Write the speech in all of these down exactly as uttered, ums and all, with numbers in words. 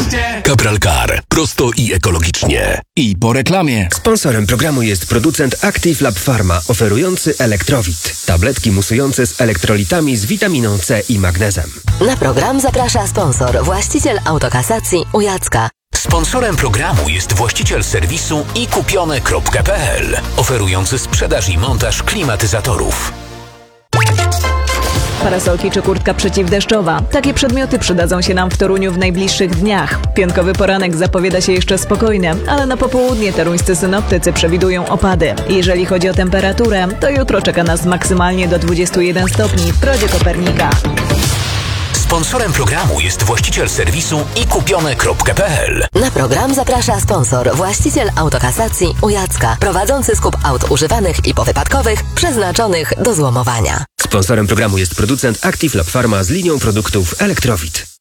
Cabral Car. Prosto i ekologicznie. I po reklamie. Sponsorem programu jest producent Active Lab Pharma, oferujący Elektrowit. Tabletki musujące z elektrolitami z witaminą C i magnezem. Na program zaprasza sponsor, właściciel autokasacji u Jacka. Sponsorem programu jest właściciel serwisu i kupione kropka p l, oferujący sprzedaż i montaż klimatyzatorów. Parasolki czy kurtka przeciwdeszczowa. Takie przedmioty przydadzą się nam w Toruniu w najbliższych dniach. Piątkowy poranek zapowiada się jeszcze spokojny, ale na popołudnie toruńscy synoptycy przewidują opady. Jeżeli chodzi o temperaturę, to jutro czeka nas maksymalnie do dwudziestu jeden stopni w Prodzie Kopernika. Sponsorem programu jest właściciel serwisu i kupione kropka p l. Na program zaprasza sponsor, właściciel autokasacji u Jacka, prowadzący skup aut używanych i powypadkowych, przeznaczonych do złomowania. Sponsorem programu jest producent Active Lab Pharma z linią produktów Elektrowit.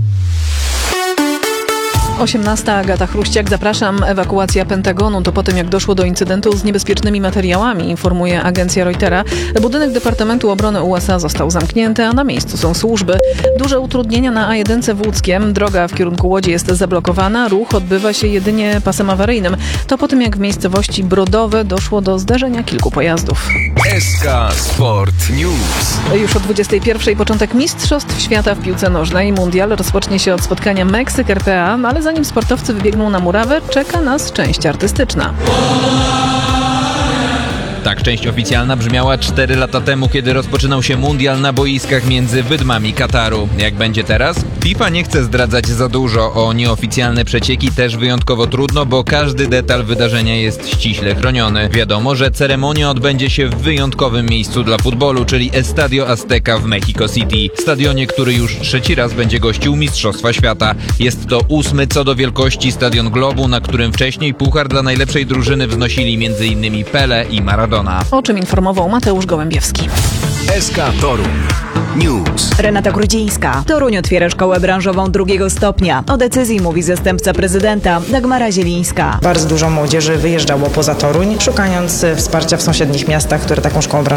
osiemnasta. Agata Chruściak, zapraszam. Ewakuacja Pentagonu to po tym, jak doszło do incydentu z niebezpiecznymi materiałami, informuje agencja Reutera. Budynek Departamentu Obrony U S A został zamknięty, a na miejscu są służby. Duże utrudnienia na A jeden w Łódzkiem. Droga w kierunku Łodzi jest zablokowana. Ruch odbywa się jedynie pasem awaryjnym. To po tym, jak w miejscowości Brodowe doszło do zderzenia kilku pojazdów. S K Sport News. Już o dwudziestej pierwszej początek Mistrzostw Świata w piłce nożnej. Mundial rozpocznie się od spotkania Meksyk-R P A, ale zanim sportowcy wybiegną na murawę, czeka nas część artystyczna. Tak część oficjalna brzmiała cztery lata temu, kiedy rozpoczynał się mundial na boiskach między wydmami Kataru. Jak będzie teraz? FIFA nie chce zdradzać za dużo. O nieoficjalne przecieki też wyjątkowo trudno, bo każdy detal wydarzenia jest ściśle chroniony. Wiadomo, że ceremonia odbędzie się w wyjątkowym miejscu dla futbolu, czyli Estadio Azteca w Mexico City. Stadionie, który już trzeci raz będzie gościł Mistrzostwa Świata. Jest to ósmy co do wielkości stadion globu, na którym wcześniej puchar dla najlepszej drużyny wznosili m.in. Pele i Maradona. O czym informował Mateusz Gołębiewski. S K Toruń News. Renata Grudzińska. Toruń otwiera szkołę branżową drugiego stopnia. O decyzji mówi zastępca prezydenta Dagmara Zielińska. Bardzo dużo młodzieży wyjeżdżało poza Toruń, szukając wsparcia w sąsiednich miastach, które taką szkołą branżową